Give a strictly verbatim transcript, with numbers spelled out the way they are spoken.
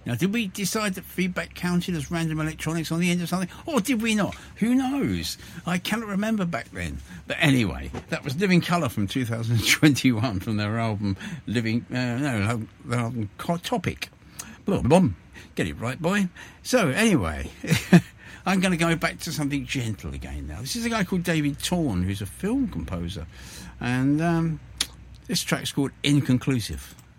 Now, did we decide that feedback counted as random electronics on the end of something? Or did we not? Who knows? I cannot remember back then. But anyway, that was Living Colour from two thousand twenty-one from their album Living... Uh, no, their album Topic. Boom, boom. Get it right, boy. So, anyway... I'm going to go back to something gentle again now. This is a guy called David Torn, who's a film composer. And um, this track's called Inconclusive.